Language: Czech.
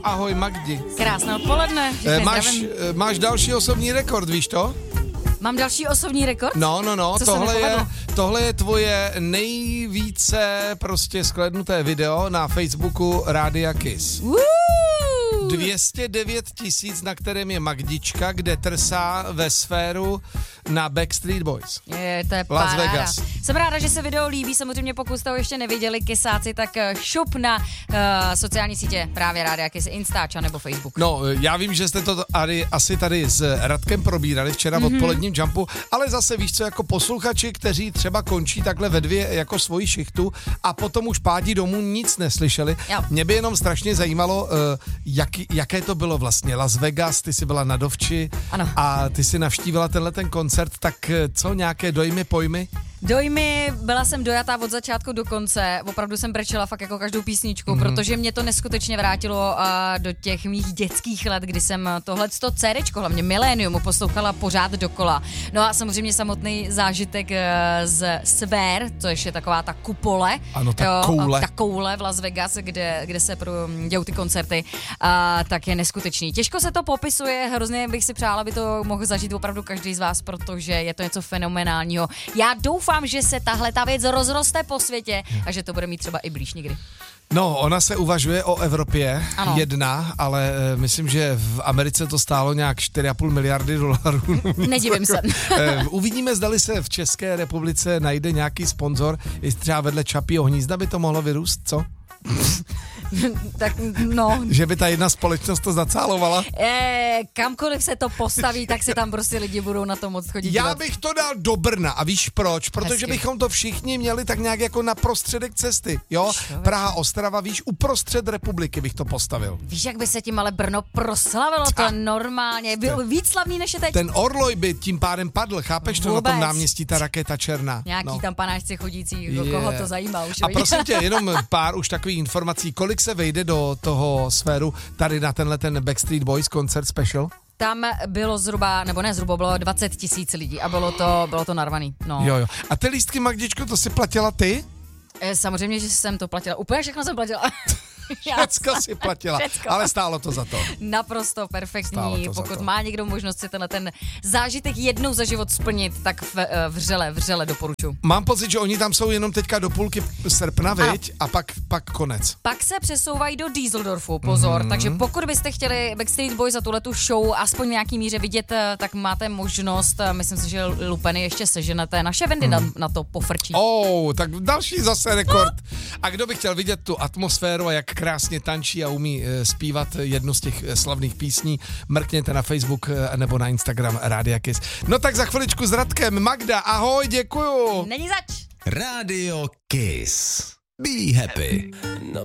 Ahoj Magdi. Krásné odpoledne. Máš další osobní rekord, víš to? Mám další osobní rekord? No, Co tohle je tvoje nejvíce prostě shlédnuté video na Facebooku Rádia Kiss. 209 000, na kterém je Magdička, kde trsá ve sféru na Backstreet Boys. To je Las Vegas. Jsem ráda, že se video líbí, samozřejmě pokud jste ho ještě neviděli, Kissáci, tak šup na sociální sítě právě Rádia Kiss, Instača nebo Facebook. No, já vím, že jste to asi tady s Radkem probírali včera v odpoledním jumpu, ale zase víš co, jako posluchači, kteří třeba končí takhle ve 2 jako svoji šichtu a potom už pádí domů, nic neslyšeli. Jo. Mě by jenom strašně zajímalo, jaké to bylo vlastně. Las Vegas, ty jsi byla na Dovči. Ano. A ty jsi navštívila ten koncert, tak co, nějaké dojmy, pojmy? Dojmy, byla jsem dojatá od začátku do konce, opravdu jsem brečela fakt jako každou písničku, protože mě to neskutečně vrátilo do těch mých dětských let, kdy jsem tohleto CDčko, hlavně Millennium, poslouchala pořád dokola. No a samozřejmě samotný zážitek z Sfér, což je taková ta kupole, ano, ta koule v Las Vegas, kde se dějou ty koncerty, tak je neskutečný. Těžko se to popisuje, hrozně bych si přála, aby to mohl zažít opravdu každý z vás, protože je to něco fenomenálního. Já doufám, že se tahle ta věc rozroste po světě a že to bude mít třeba i blíž někdy. No, ona se uvažuje o Evropě, ano. Jedna, ale myslím, že v Americe to stálo nějak 4,5 miliardy dolarů. Nedivím se. Uvidíme, zdali se v České republice najde nějaký sponzor, jestli třeba vedle Čapího hnízda by to mohlo vyrůst, co? Tak no. Že by ta jedna společnost to zacálovala? Kamkoliv se to postaví, tak se tam prostě lidi budou na to moc chodit. Já bych to dal do Brna a víš proč? Protože hezky. bychom to všichni měli tak nějak jako na prostředek cesty, jo? Praha, Ostrava, víš, uprostřed republiky bych to postavil. Víš, jak by se tím ale Brno proslavilo, to je normálně, bylo víc slavný než je teď. Ten Orloj by tím pádem padl, chápeš to na tom náměstí, ta raketa černá. Nějaký tam panáčci chodící, koho to zajímá už. A prosím tě, jenom pár už takových informací, kolik se vejde do toho Sféru tady na ten Backstreet Boys koncert special? Tam bylo bylo 20 000 lidí a bylo to narvaný. No. Jo. A ty lístky, Magdičko, to si platila ty? Samozřejmě, že jsem to platila. Úplně všechno jsem platila. Všecko si platila, ale stálo to za to. Naprosto perfektní. Pokud má někdo možnost si ten zážitek jednou za život splnit, tak vřele doporučuji. Mám pocit, že oni tam jsou jenom teďka do půlky srpna, viď? A pak konec. Pak se přesouvají do Düsseldorfu, pozor. Takže pokud byste chtěli Backstreet Boys za tuhletu show aspoň v nějaký míře vidět, tak máte možnost, myslím si, že lupeny ještě seženete. Naše Wendy na to pofrčí. Tak další zase rekord. A kdo by chtěl vidět tu atmosféru a jak krásně tančí a umí zpívat jednu z těch slavných písní, mrkněte na Facebook nebo na Instagram Rádia Kiss. No tak za chviličku s Radkem. Magda, ahoj, děkuju. Není zač. Rádio Kiss. Be happy.